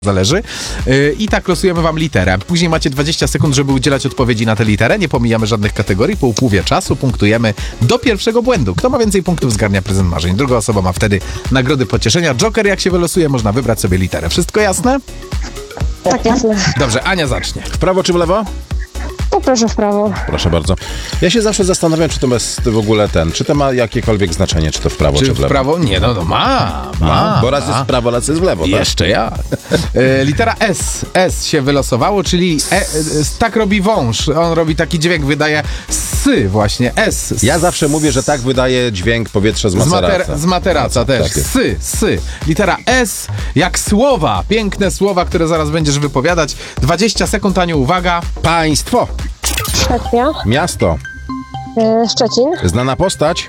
zależy. I tak losujemy wam literę. Później macie 20 sekund, żeby udzielać odpowiedzi na tę literę. Nie pomijamy żadnych kategorii. Po upływie czasu punktujemy do pierwszego błędu. Kto ma więcej punktów, zgarnia prezent marzeń. Druga osoba ma wtedy nagrody pocieszenia. Joker, jak się wylosuje, można wybrać sobie literę. Wszystko jasne? Tak, jasne. Dobrze, Ania zacznie. W prawo czy w lewo? Poproszę w prawo. Proszę bardzo. Ja się zawsze zastanawiam, czy to jest w ogóle czy to ma jakiekolwiek znaczenie, czy to w prawo, czy w lewo. w prawo? Nie, no ma. Bo raz jest w prawo, raz jest w lewo, tak? Jeszcze ja. Litera S. S się wylosowało, czyli tak robi wąż. On robi taki dźwięk, wydaje sy właśnie. S. Ja zawsze mówię, że tak wydaje dźwięk powietrza z materaca. Z materaca też. Tak jest. Sy. Litera S jak słowa. Piękne słowa, które zaraz będziesz wypowiadać. 20 sekund, Aniu, uwaga. Państwo. Szwecja. Miasto. Szczecin. Znana postać.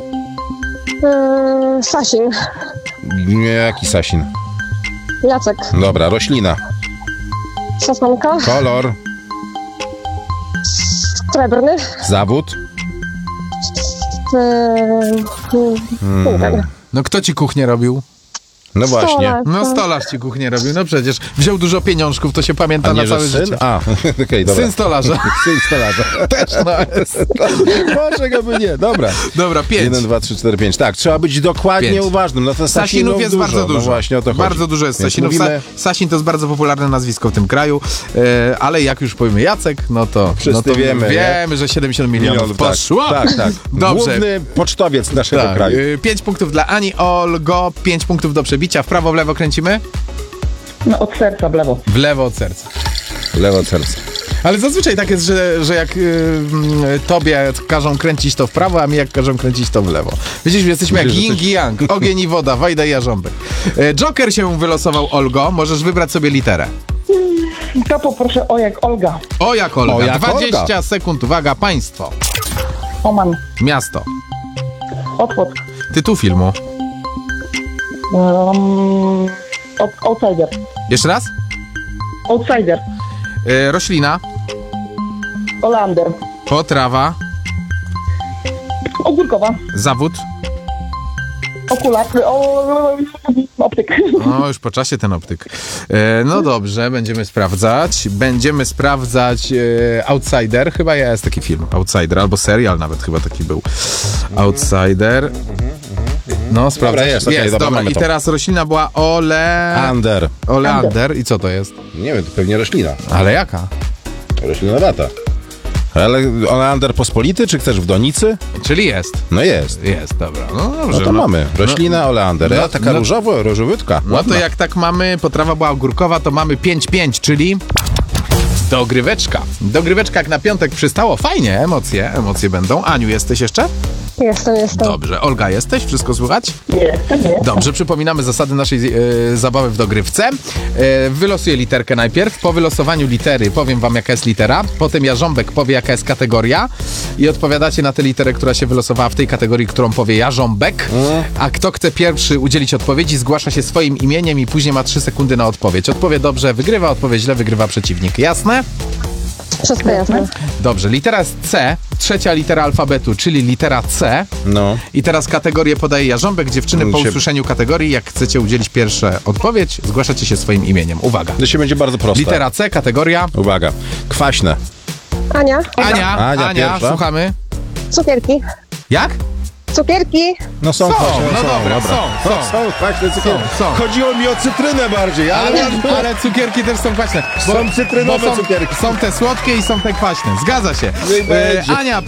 Sasin. Jaki Sasin? Jacek. Dobra, roślina. Sosnanka. Kolor. Srebrny. Zawód. Nie wiem. No kto ci kuchnię robił? No właśnie. Stolarz. No stolarz ci kuchnię robił. No przecież wziął dużo pieniążków, to się pamięta A nie, na całe że syn? życie. A, okej, dobra. Syn stolarza. Syn stolarza. Też no jest. Dlaczego by nie? Dobra. Dobra, 5. 1, 2, 3, 4, 5. Tak, trzeba być dokładnie 5. uważnym. No to Sasinów jest bardzo dużo. No właśnie o to chodzi. Bardzo dużo jest Więc Sasinów. mówimy... Sasin to jest bardzo popularne nazwisko w tym kraju, ale jak już powiemy Jacek, no to Wszyscy wiemy, że 70 milionów poszło. Tak, tak. Dobrze. Główny pocztowiec naszego Tak. kraju. 5 punktów dla Ani. Olgo, 5 punktów do przebicia. W prawo, w lewo kręcimy? No od serca w lewo. W lewo od serca. Lewo od serca. Ale zazwyczaj tak jest, że jak tobie każą kręcić to w prawo, a mi jak każą kręcić to w lewo. Widzisz, jesteśmy jak yin i yang. Ogień i woda, Wajda i Jarząbek. Joker się wylosował, Olgo. Możesz wybrać sobie literę. To poproszę o jak Olga. O jak Olga. O jak 20 Olga. sekund. Uwaga, państwo. Oman. Miasto. Otwód. Tytuł filmu. Outsider. Jeszcze raz? Outsider. Roślina. Olander. Potrawa. Ogórkowa. Zawód. Okular. Optyk. No, już po czasie ten optyk. No dobrze, będziemy sprawdzać Outsider. Chyba jest taki film. Outsider, albo serial nawet chyba taki był. Outsider. No, sprawdzę. Jest, okej, dobra, dobra. mamy I to. teraz roślina była Ander. oleander. I co to jest? Nie wiem, to pewnie roślina. Ale jaka? Roślinowata. Ale oleander pospolity, czy chcesz w donicy? Czyli jest. No jest. Jest, dobra. No dobrze. No to mamy. Roślina oleander. no, Taka różowytka. No to jak tak mamy, potrawa była ogórkowa, to mamy 5-5, czyli dogryweczka. Dogryweczka jak na piątek przystało. Fajnie, emocje będą. Aniu, jesteś jeszcze? Jestem. Dobrze. Olga, jesteś? Wszystko słychać? Nie. Dobrze, przypominamy zasady naszej zabawy w dogrywce. Wylosuję literkę najpierw. Po wylosowaniu litery powiem wam, jaka jest litera. Potem Jarząbek powie, jaka jest kategoria. I odpowiadacie na tę literę, która się wylosowała w tej kategorii, którą powie Jarząbek. A kto chce pierwszy udzielić odpowiedzi, zgłasza się swoim imieniem i później ma 3 sekundy na odpowiedź. Odpowie dobrze, wygrywa. Odpowie źle, wygrywa przeciwnik. Jasne? Wszystko jasne. Dobrze. Litera jest C. Trzecia litera alfabetu, czyli litera C. No. I teraz kategorię podaje Jarząbek. Dziewczyny, po usłyszeniu kategorii, jak chcecie udzielić pierwszą odpowiedź, zgłaszacie się swoim imieniem. Uwaga. To się będzie bardzo proste. Litera C, kategoria. Uwaga. Kwaśne. Ania. Ania, pierwsza. słuchamy. Cukierki. Jak? Cukierki. No są kwaśne. no dobra, są. kwaśne cukierki. Są. Chodziło mi o cytrynę bardziej, Ale cukierki też są kwaśne. Są cytrynowe bo cukierki. Są te słodkie i są te kwaśne. Zgadza się. Niech będzie. Ania,